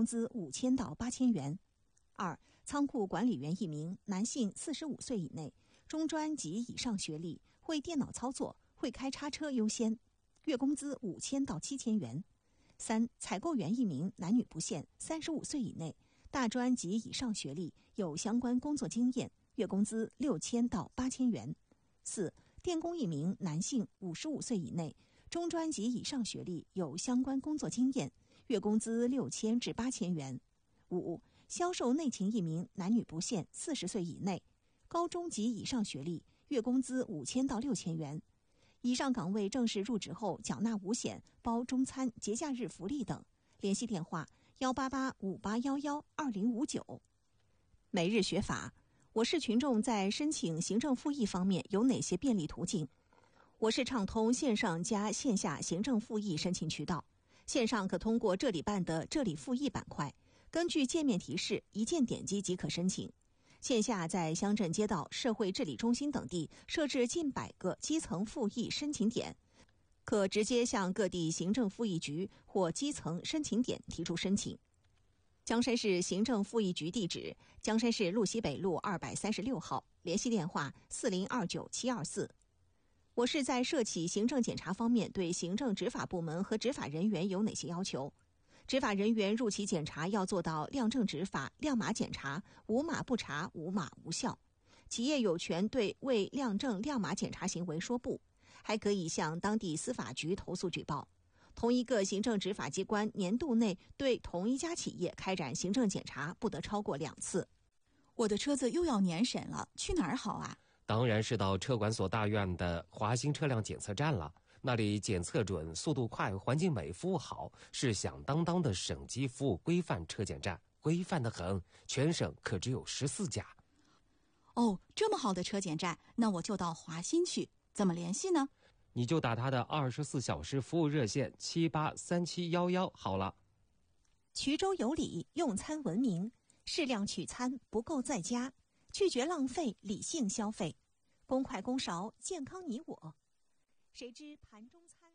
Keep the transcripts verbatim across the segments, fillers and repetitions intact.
资五千到八千元。二、仓库管理员一名，男性，四十五岁以内，中专及以上学历，会电脑操作，会开叉车优先，月工资五千到七千元。三、采购员一名，男女不限，三十五岁以内，大专及以上学历，有相关工作经验，月工资六千到八千元。四、电工一名，男性，五十五岁以内，中专及以上学历，有相关工作经验，月工资六千至八千元。五、销售内勤一名，男女不限，四十岁以内，高中及以上学历，月工资五千到六千元。以上岗位正式入职后缴纳五险，包中餐、节假日福利等。联系电话：幺八八五八幺幺二零五九。每日学法，我市群众在申请行政复议方面有哪些便利途径？我市畅通线上加线下行政复议申请渠道。线上可通过这里办的这里复议板块，根据界面提示一键点击即可申请。线下在乡镇街道、社会治理中心等地设置近百个基层复议申请点，可直接向各地行政复议局或基层申请点提出申请。江山市行政复议局地址：江山市路西北路二百三十六号，联系电话：四零二九七二四。我市在涉企行政检查方面对行政执法部门和执法人员有哪些要求？执法人员入企检查要做到亮正执法、亮码检查，无码不查，无码无效。企业有权对未亮正亮码检查行为说不，还可以向当地司法局投诉举报。同一个行政执法机关年度内对同一家企业开展行政检查不得超过两次。 我的车子又要年审了，去哪儿好啊？ 当然是到车管所大院的华新车辆检测站了，那里检测准、速度快、环境美、服务好，是响当当的省级服务规范车检站，规范得很，全省可只有十四家。 哦，这么好的车检站，那我就到华新去，怎么联系呢？ 你就打他的二十四小时服务热线七八三七幺幺好了。 衢州有礼，用餐文明，适量取餐，不够在家，拒绝浪费，理性消费，公筷公勺，健康你我。谁知盘中餐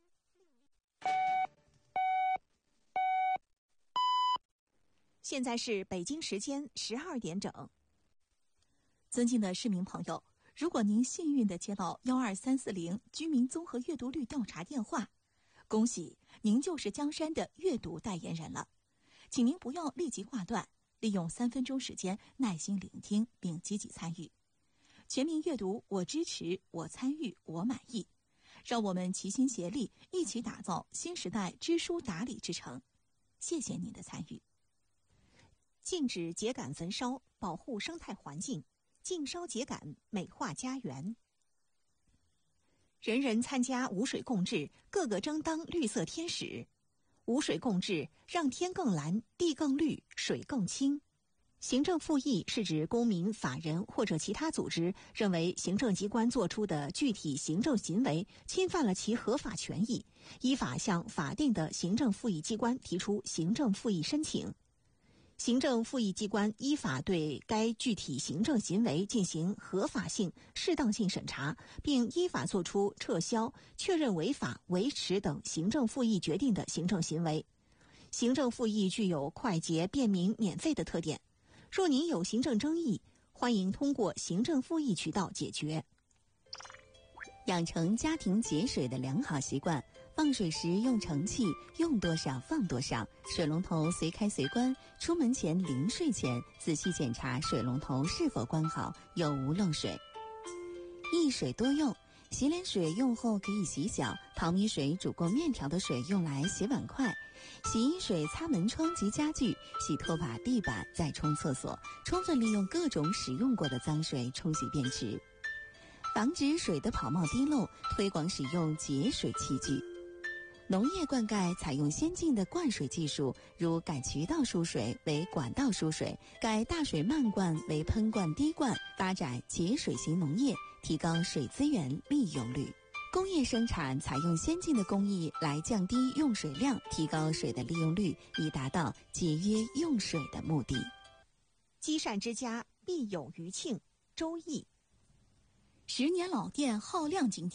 现在是北京时间十二点整。 尊敬的市民朋友，如果您幸运地接到幺二三四零居民综合阅读率调查电话，恭喜您就是江山的阅读代言人了。请您不要立即挂断，利用三分钟时间耐心聆听并积极参与。全民阅读，我支持，我参与，我满意。让我们齐心协力，一起打造新时代知书达理之城。谢谢您的参与。 禁止秸秆焚烧，保护生态环境，禁烧秸秆，美化家园。人人参加无水共治，个个争当绿色天使。无水共治，让天更蓝，地更绿，水更清。行政复议是指公民、法人或者其他组织认为行政机关作出的具体行政行为侵犯了其合法权益，依法向法定的行政复议机关提出行政复议申请。行政复议机关依法对该具体行政行为进行合法性、适当性审查，并依法作出撤销、确认违法、维持等行政复议决定的行政行为。行政复议具有快捷、便民、免费的特点。若您有行政争议，欢迎通过行政复议渠道解决。 养成家庭节水的良好习惯，放水时用盛器，用多少放多少，水龙头随开随关，出门前临睡前仔细检查水龙头是否关好，有无漏水。一水多用，洗脸水用后可以洗脚，淘米水煮过面条的水用来洗碗筷，洗衣水擦门窗及家具，洗拖把、地板，再冲厕所，充分利用各种使用过的脏水冲洗便池。防止水的跑冒滴漏，推广使用节水器具。农业灌溉采用先进的灌水技术，如改渠道输水为管道输水，改大水漫灌为喷灌滴灌，发展节水型农业，提高水资源利用率。工业生产采用先进的工艺来降低用水量，提高水的利用率，以达到节约用水的目的。 积善之家必有余庆，周易。 十年老店，浩亮景点，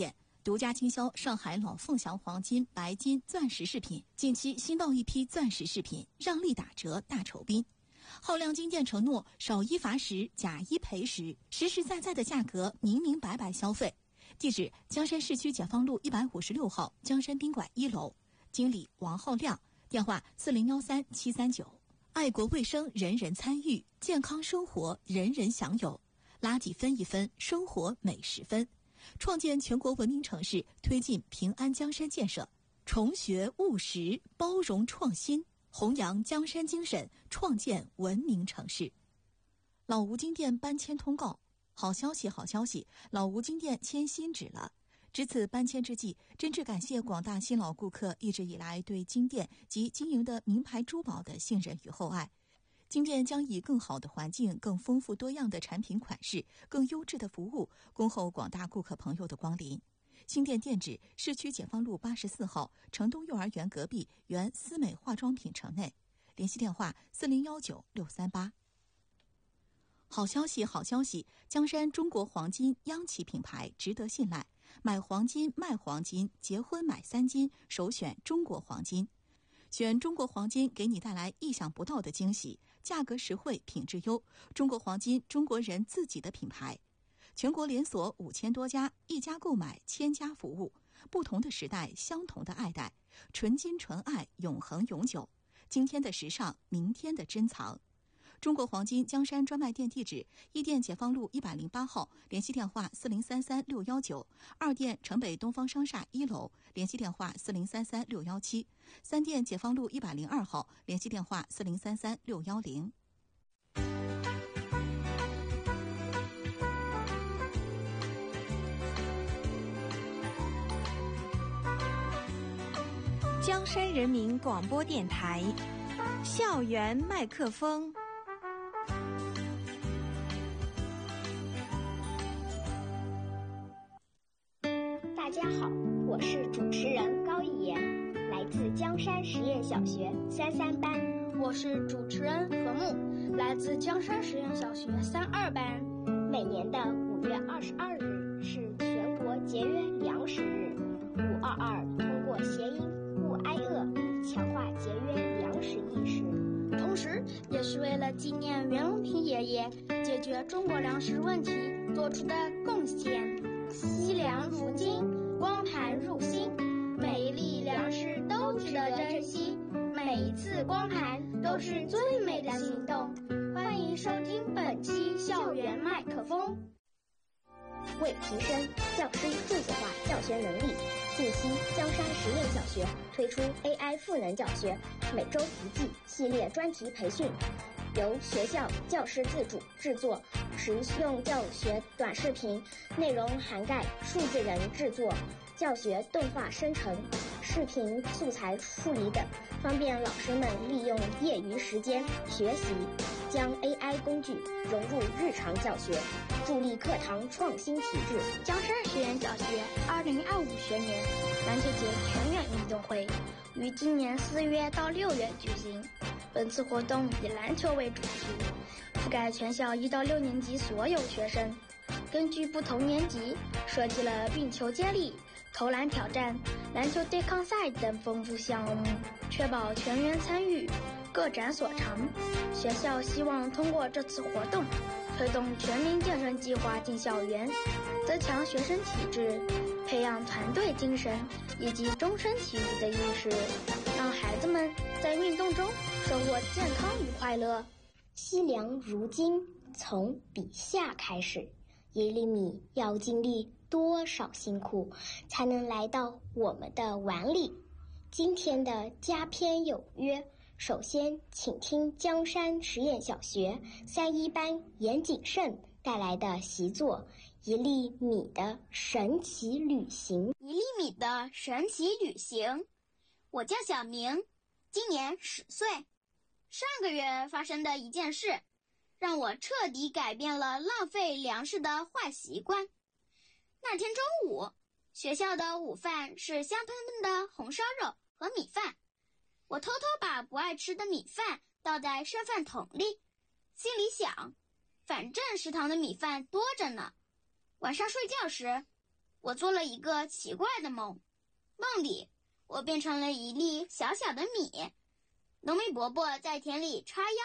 独家经销上海老凤祥黄金、白金、钻石饰品。近期新到一批钻石饰品，让利打折大酬宾。浩亮金店承诺少一罚十，假一赔十，实实在在的价格，明明白白消费。地址：江山市区解放路一百五十六号江山宾馆一楼，经理王浩亮，电话四零幺三七三九。爱国卫生，人人参与；健康生活，人人享有。垃圾分一分，生活每十分。创建全国文明城市，推进平安江山建设，重学务实，包容创新，弘扬江山精神，创建文明城市。老吴金店搬迁通告，好消息，好消息！老吴金店迁新址了。值此搬迁之际，真挚感谢广大新老顾客一直以来对金店及经营的名牌珠宝的信任与厚爱。金店将以更好的环境、更丰富多样的产品款式、更优质的服务，恭候广大顾客朋友的光临。新店店址：市区解放路八十四号城东幼儿园隔壁原思美化妆品城内。联系电话：四零幺九六三八。好消息，好消息！江山中国黄金央企品牌，值得信赖。买黄金、卖黄金、结婚买三金，首选中国黄金。选中国黄金，给你带来意想不到的惊喜，价格实惠，品质优。中国黄金，中国人自己的品牌，全国连锁五千多家，一家购买千家服务。不同的时代，相同的爱戴，纯金纯爱，永恒永久。今天的时尚，明天的珍藏。中国黄金江山专卖店地址：一店解放路一百零八号，联系电话四零三三六幺九；二店城北东方商厦一楼，联系电话四零三三六幺七；三店解放路一百零二号，联系电话四零三三六幺零。 江山人民广播电台，校园麦克风。 大家好，我是主持人高一言，来自江山实验小学三三班。 我是主持人何木，来自江山实验小学三二班。 每年的五月二十二日是全国节约粮食日，五二二通过谐音不挨饿，强化节约粮食意识， 同时也是为了纪念袁隆平爷爷解决中国粮食问题做出的贡献。惜粮如金，光盘入心，每一粒粮食都值得珍惜，每一次光盘都是最美的行动。欢迎收听本期校园麦克风。 为提升教师数字化教学能力，近期江山实验小学推出 A I 赋能教学每周一季系列专题培训，由学校教师自主制作实用教学短视频，内容涵盖数字人制作、教学动画生成、视频素材处理等，方便老师们利用业余时间学习，将 A I 工具融入日常教学，助力课堂创新体制。 江山实验小学二零二五学年篮球节全员运动会于今年四月到六月举行。本次活动以篮球为主题，覆盖全校一到六年级所有学生，根据不同年级设计了运球接力、投篮挑战、篮球对抗赛等丰富项目，确保全员参与，各展所长。学校希望通过这次活动，推动全民健身计划进校园，增强学生体质，培养团队精神以及终身体育的意识，让孩子们在运动中收获健康与快乐。 惜粮如金，从笔下开始，一粒米要经历多少辛苦才能来到我们的碗里？今天的佳篇有约，首先请听江山实验小学三一班严谨慎带来的习作《一粒米的神奇旅行》。 一粒米的神奇旅行。我叫小明，今年十岁。上个月发生的一件事，让我彻底改变了浪费粮食的坏习惯。那天中午，学校的午饭是香喷喷的红烧肉和米饭。我偷偷把不爱吃的米饭倒在剩饭桶里，心里想，反正食堂的米饭多着呢。晚上睡觉时， 我做了一个奇怪的梦，梦里我变成了一粒小小的米。农民伯伯在田里插秧